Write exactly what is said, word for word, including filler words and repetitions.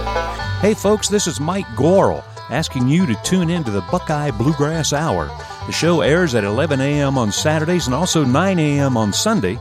Hey folks, this is Mike Gorel asking you to tune in to the Buckeye Bluegrass Hour. The show airs at eleven a.m. on Saturdays and also nine a.m. on Sunday.